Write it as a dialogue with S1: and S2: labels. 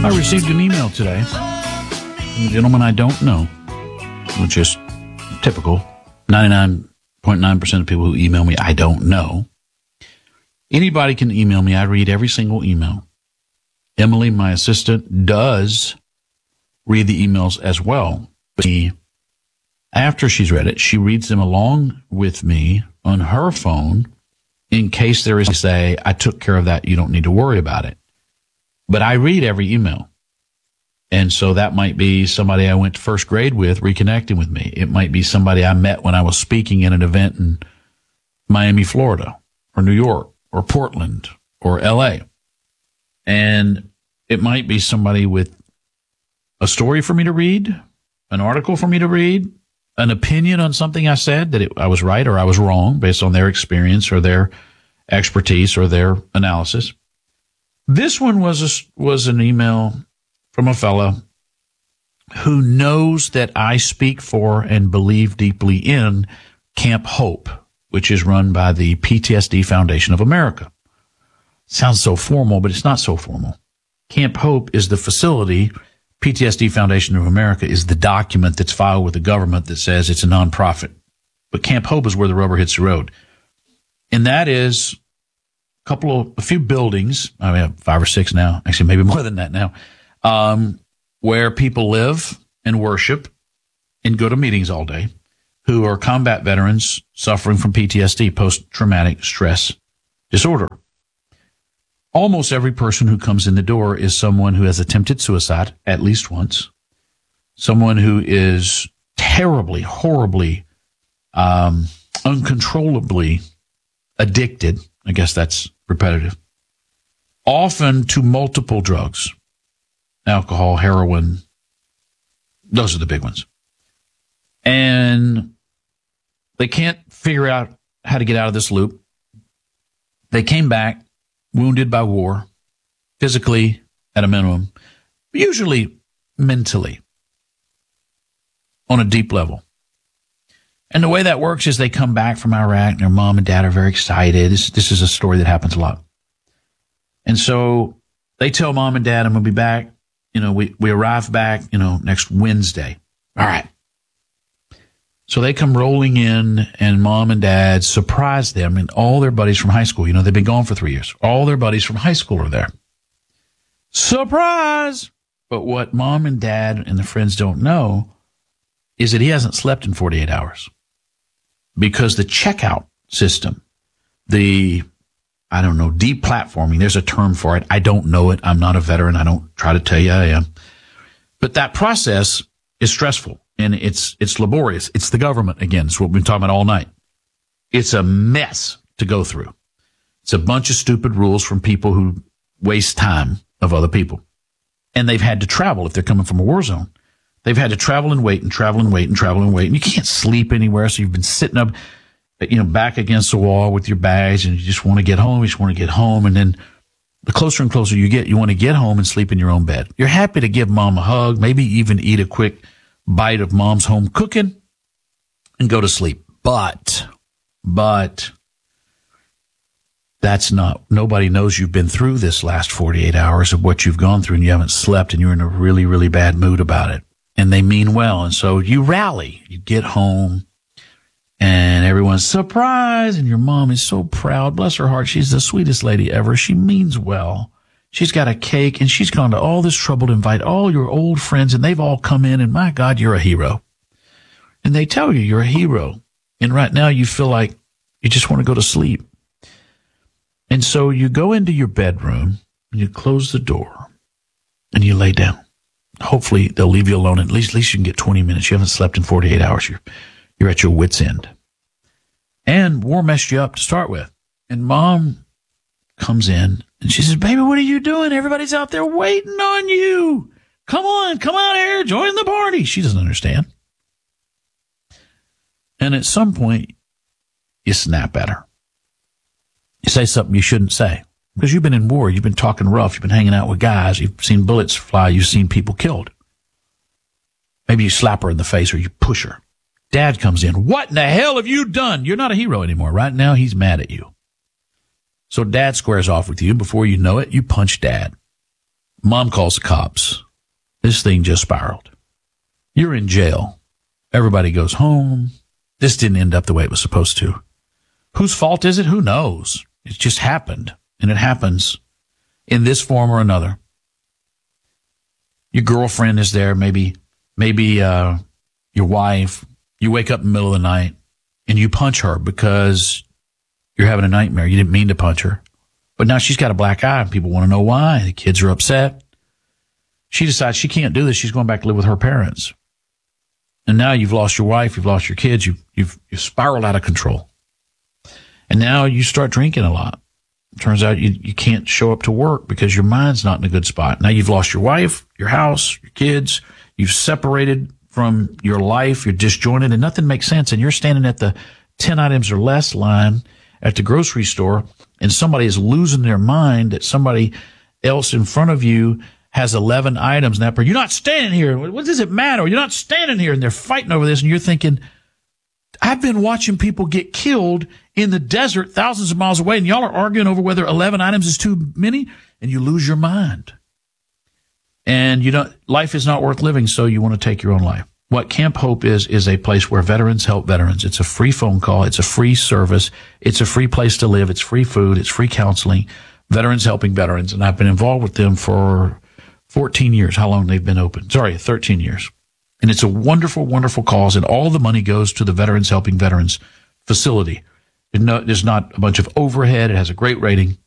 S1: I received an email today from a gentleman I don't know, which is typical. 99.9% of people who email me, I don't know. Anybody can email me. I read every single email. Emily, my assistant, does read the emails as well. But after she's read it, she reads them along with me on her phone in case there is a say, I took care of that, you don't need to worry about it. But I read every email. And so that might be somebody I went to first grade with reconnecting with me. It might be somebody I met when I was speaking in an event in Miami, Florida, or New York, or Portland, or LA. And it might be somebody with a story for me to read, an article for me to read, an opinion on something I said that I was right or I was wrong based on their experience or their expertise or their analysis. This one was an email from a fellow who knows that I speak for and believe deeply in Camp Hope, which is run by the PTSD Foundation of America. Sounds so formal, but it's not so formal. Camp Hope is the facility. PTSD Foundation of America is the document that's filed with the government that says it's a nonprofit. But Camp Hope is where the rubber hits the road. And that is a few buildings. I have 5 or 6 now, actually maybe more than that now, where people live and worship and go to meetings all day who are combat veterans suffering from PTSD, post-traumatic stress disorder. Almost every person who comes in the door is someone who has attempted suicide at least once, someone who is terribly, horribly, uncontrollably addicted. I guess that's repetitive. Often to multiple drugs, alcohol, heroin. Those are the big ones. And they can't figure out how to get out of this loop. They came back wounded by war, physically at a minimum, usually mentally on a deep level. And the way that works is they come back from Iraq and their mom and dad are very excited. This is a story that happens a lot. And so they tell mom and dad, I'm going to be back. We arrive back, next Wednesday. All right. So they come rolling in and mom and dad surprise them and all their buddies from high school. They've been gone for 3 years. All their buddies from high school are there. Surprise! But what mom and dad and the friends don't know is that he hasn't slept in 48 hours. Because the checkout system, deplatforming, there's a term for it. I don't know it. I'm not a veteran. I don't try to tell you I am. But that process is stressful and it's laborious. It's the government again. It's what we've been talking about all night. It's a mess to go through. It's a bunch of stupid rules from people who waste time of other people. And they've had to travel if they're coming from a war zone. They've had to travel and wait and travel and wait and travel and wait. And you can't sleep anywhere. So you've been sitting up, back against the wall with your bags and you just want to get home. You just want to get home. And then the closer and closer you get, you want to get home and sleep in your own bed. You're happy to give mom a hug, maybe even eat a quick bite of mom's home cooking and go to sleep. But nobody knows you've been through this last 48 hours of what you've gone through and you haven't slept and you're in a really, really bad mood about it. And they mean well. And so you rally, you get home and everyone's surprised and your mom is so proud. Bless her heart. She's the sweetest lady ever. She means well. She's got a cake and she's gone to all this trouble to invite all your old friends and they've all come in and my God, you're a hero. And they tell you you're a hero. And right now you feel like you just want to go to sleep. And so you go into your bedroom and you close the door and you lay down. Hopefully they'll leave you alone. At least you can get 20 minutes. You haven't slept in 48 hours. You're at your wit's end. And war messed you up to start with. And mom comes in and she says, baby, what are you doing? Everybody's out there waiting on you. Come on, come out here, join the party. She doesn't understand. And at some point, you snap at her. You say something you shouldn't say. Because you've been in war, you've been talking rough, you've been hanging out with guys, you've seen bullets fly, you've seen people killed. Maybe you slap her in the face or you push her. Dad comes in. What in the hell have you done? You're not a hero anymore. Right now, he's mad at you. So dad squares off with you. Before you know it, you punch dad. Mom calls the cops. This thing just spiraled. You're in jail. Everybody goes home. This didn't end up the way it was supposed to. Whose fault is it? Who knows? It just happened. And it happens in this form or another. Your girlfriend is there, maybe your wife. You wake up in the middle of the night and you punch her because you're having a nightmare. You didn't mean to punch her. But now she's got a black eye and people want to know why. The kids are upset. She decides she can't do this. She's going back to live with her parents. And now you've lost your wife, you've lost your kids, you've spiraled out of control. And now you start drinking a lot. Turns out you can't show up to work because your mind's not in a good spot. Now you've lost your wife, your house, your kids. You've separated from your life. You're disjointed and nothing makes sense. And you're standing at the 10 items or less line at the grocery store and somebody is losing their mind that somebody else in front of you has 11 items. And you're not standing here. What does it matter? You're not standing here. And they're fighting over this. And you're thinking, I've been watching people get killed in the desert thousands of miles away, and y'all are arguing over whether 11 items is too many, and you lose your mind. And life is not worth living, so you want to take your own life. What Camp Hope is a place where veterans help veterans. It's a free phone call. It's a free service. It's a free place to live. It's free food. It's free counseling. Veterans helping veterans. And I've been involved with them for 14 years, how long they've been open. 13 years. And it's a wonderful, wonderful cause, and all the money goes to the Veterans Helping Veterans facility. There's not a bunch of overhead. It has a great rating.